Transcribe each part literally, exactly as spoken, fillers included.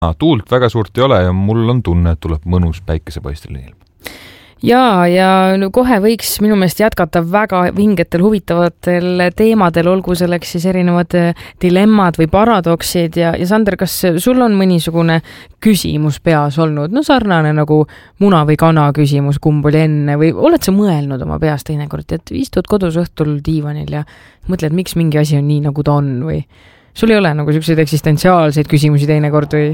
Tuult väga suurt ei ole ja mul on tunne, et tuleb mõnus päikesepaisteline ilm. Jaa, ja no kohe võiks minu meelest jätkata väga vingetel, huvitavatel teemadel, olgu selleks siis erinevad dilemmad või paradoksid ja, ja Sander, kas sul on mõnisugune küsimus peas olnud? No sarnane nagu muna või kana küsimus, kumb oli enne või oled sa mõelnud oma peas teinekord, et istud kodus õhtul diivanil ja mõtled, miks mingi asi on nii, nagu ta on või sul ei ole nagu selliseid eksistentsiaalseid küsimusi teinekord või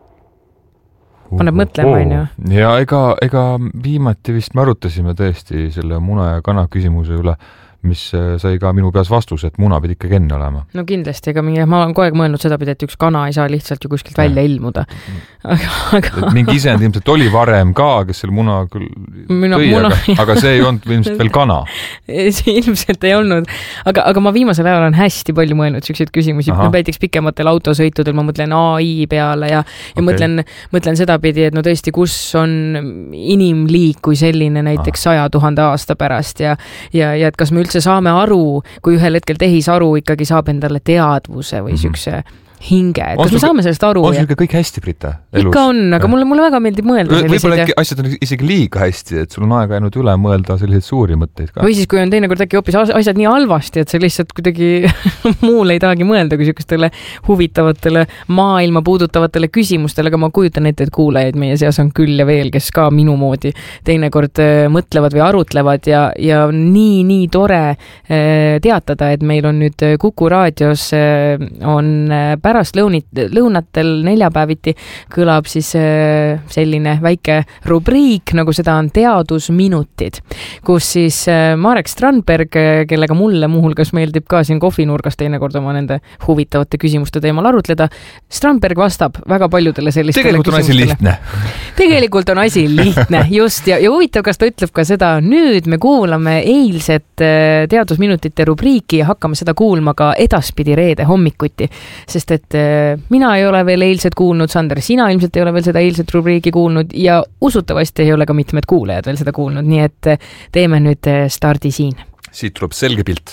paneb mõtlema, on ju. Ja ega, ega viimati vist me arutasime tõesti selle muna ja kana küsimuse üle, mis sai ka minu peas vastus, et muna pidi ikkagi enne olema. No kindlasti, ega mingi, ma olen kogu aeg mõelnud seda pidi, et üks kana ei saa lihtsalt ju kuskilt välja ilmuda. Aga, aga... mingi isend ilmselt oli varem ka, kes selle muna küll Minu, tõi, muna... aga, aga see ei olnud ilmselt veel kana. See ilmselt ei olnud. Aga, aga ma viimasel ajal olen hästi palju mõelnud selliseid küsimusi. No, näiteks pikematel autosõitudel ma mõtlen A I peale ja, ja okay. mõtlen, mõtlen seda pidi, et no tõesti, kus on inimliik kui selline näiteks saja tuhande aasta pärast ja, ja, ja et kas me üldse saame aru, kui ühel hetkel tehisaru ikkagi saab endale teadvuse või mm-hmm. sükse hinge. Et kas me saame sellest aru? On sul ikka kõik hästi, Brita? Elus? Ikka on, aga mulle, mulle väga meeldib mõelda selliseid. Võib-olla äkki asjad on isegi liiga hästi, et sul on aega jäänud üle mõelda selliseid suuri mõtteid ka. Või siis, kui on teinekord äkki hoopis asjad nii halvasti, et see lihtsalt kuidagi muul ei tahagi mõelda kui sükestele huvitavatele maailma puudutavatele küsimustele, aga ma kujutan ette, et kuulajaid meie seas on küll ja veel, kes ka minu moodi teinekord mõtlevad või arutlevad ja, ja nii, nii tore teatada, et meil on nüüd Kuku raadios on pärast lõunit, lõunatel neljapäeviti kõlab siis selline väike rubriik, nagu seda on teadusminutid, kus siis Marek Strandberg, kellega mulle muuhulgas meeldib ka siin kohvinurgas teinekord oma nende huvitavate küsimuste teemal arutleda. Strandberg vastab väga paljudele sellistele tegelikult küsimustele. On asi lihtne. Tegelikult on asi lihtne, just. Ja, ja huvitav, kas ta ütleb ka seda, nüüd me kuulame eilset teadusminutite rubriiki ja hakkame seda kuulma ka edaspidi reede hommikuti, sest et mina ei ole veel eilset kuulnud, Sander, sina ilmselt ei ole veel seda eilset rubriiki kuulnud ja usutavasti ei ole ka mitmed kuulajad veel seda kuulnud, nii et teeme nüüd stardi siin. Siit tuleb selge pilt.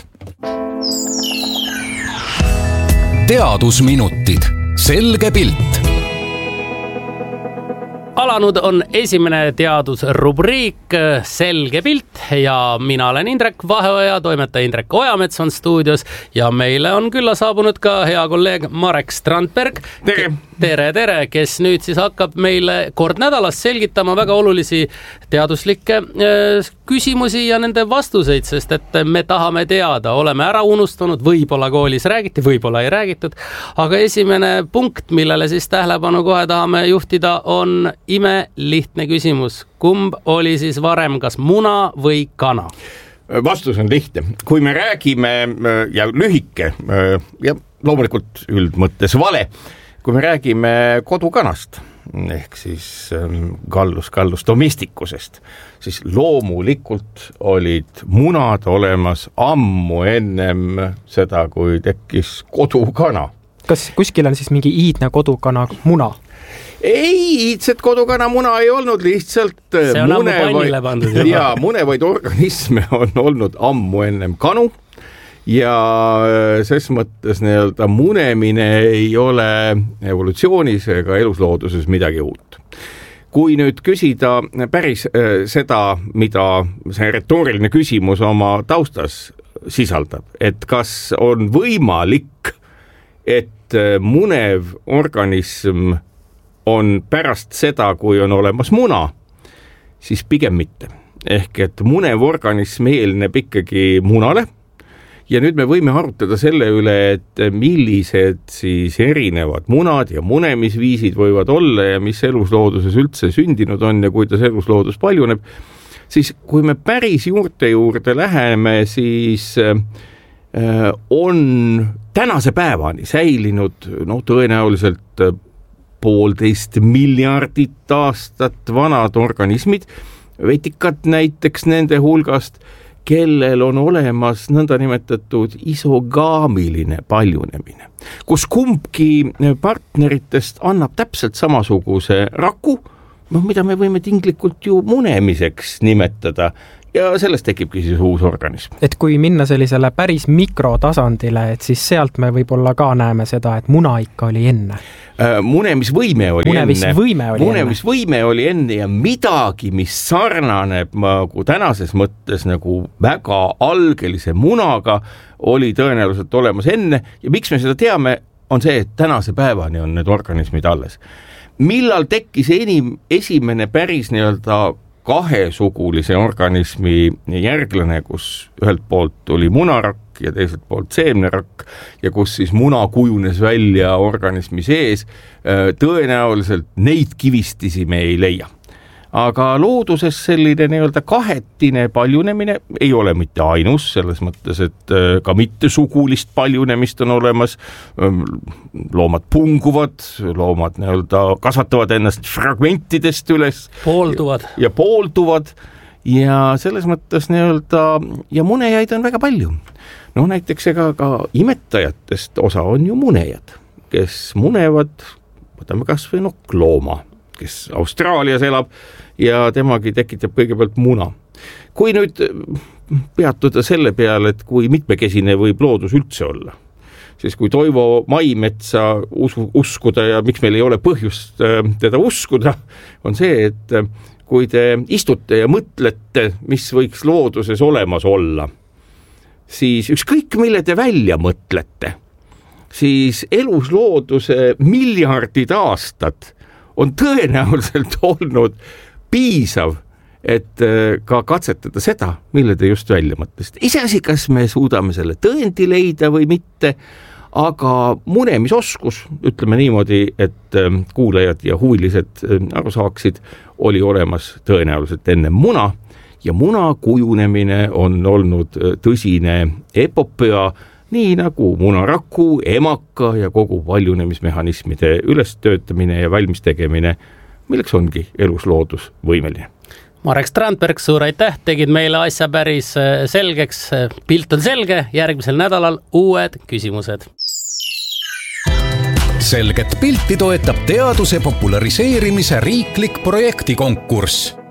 Teadusminutid. Selge pilt. Alanud on esimene teadusrubriik Selge pilt ja mina olen Indrek Vaheoja, toimetaja Indrek Ojamets on stuudios ja meile on külla saabunud ka hea kolleeg Marek Strandberg. Tere! Tere, tere, kes nüüd siis hakkab meile kord nädalas selgitama väga olulisi teaduslikke küsimusi ja nende vastuseid, sest et me tahame teada, oleme ära unustanud, võib-olla koolis räägiti, võib-olla ei räägitud, aga esimene punkt, millele siis tähelepanu kohe tahame juhtida, on ime lihtne küsimus. Kumb oli siis varem, kas muna või kana? Vastus on lihtne. Kui me räägime ja lühike ja loomulikult üldmõttes vale, kui me räägime kodukanast ehk siis kallus, kallus domestikusest, siis loomulikult olid munad olemas ammu ennem seda, kui tekkis kodukana. Kas kuskil on siis mingi iidne kodukana muna? Ei, iidset kodukana muna ei olnud, lihtsalt see on ammu pannile pandud. Ja munevaid organisme on olnud ammu ennem kanu ja ses mõttes nii-öelda munemine ei ole evolutsioonis ega eluslooduses midagi uut. Kui nüüd küsida päris seda, mida see retooriline küsimus oma taustas sisaldab, et kas on võimalik, et munev organism on pärast seda, kui on olemas muna, siis pigem mitte. Ehk et munev organism eelneb ikkagi munale ja nüüd me võime arutada selle üle, et millised siis erinevad munad ja munemisviisid võivad olla ja mis eluslooduses üldse sündinud on ja kuidas elusloodus paljuneb. Siis kui me päris juurte juurde läheme, siis on tänase päevani säilinud no, tõenäoliselt poolteist miljardit aastat vanad organismid, vetikad näiteks nende hulgast, kellel on olemas nõndanimetatud isogaamiline paljunemine, kus kumbki partneritest annab täpselt samasuguse raku, noh, mida me võime tinglikult ju munemiseks nimetada ja sellest tekibki siis uus organism. Et kui minna sellisele päris mikrotasandile, et siis sealt me võib-olla ka näeme seda, et muna ikka oli enne. Äh, munemisvõime oli munemisvõime enne. Oli munemisvõime enne. oli enne ja midagi, mis sarnaneb nagu tänases mõttes nagu väga algelise munaga, oli tõenäoliselt olemas enne ja miks me seda teame, on see, et tänase päevani on need organismid alles. Millal tekkis enim esimene päris nii-öelda kahesugulise organismi järglane, kus ühelt poolt tuli munarakk ja teiselt poolt seemnerakk ja kus siis muna kujunes välja organismi sees, tõenäoliselt neid kivistisi me ei leia. Aga looduses selline nii-öelda kahetine paljunemine ei ole mitte ainus, selles mõttes, et ka mitte sugulist paljunemist on olemas. Loomad punguvad, loomad nii-öelda kasvatavad ennast fragmentidest üles. Poolduvad. Ja, ja poolduvad ja selles mõttes nii-öelda ja munejaid on väga palju. No näiteks ega ka imetajatest osa on ju munejad, kes munevad, võtame kas või nokklooma, kes Austraalias elab ja temagi tekitab kõigepealt muna. Kui nüüd peatuda selle peale, et kui mitmekesine võib loodus üldse olla, siis kui Toivo Maimetsa uskuda ja miks meil ei ole põhjust teda uskuda, on see, et kui te istute ja mõtlete, mis võiks looduses olemas olla, siis ükskõik mille te välja mõtlete, siis eluslooduse miljardid aastad on tõenäoliselt olnud piisav, et ka katsetada seda, mille te just välja mõtlesite. Iseasi, kas me suudame selle tõendi leida või mitte, aga munemisoskus, ütleme niimoodi, et kuulajad ja huvilised aru saaksid, oli olemas tõenäoliselt enne muna ja muna kujunemine on olnud tõsine epopöa, nii nagu munaraku, emaka ja kogu paljunemismehhanismide ülestöötamine ja valmis tegemine, milleks ongi elusloodus võimeline. Marek Strandberg, suur aitäh, tegid meile asja päris selgeks. Pilt on selge, järgmisel nädalal uued küsimused. Selget pilti toetab teaduse populariseerimise riiklik projektikonkurss.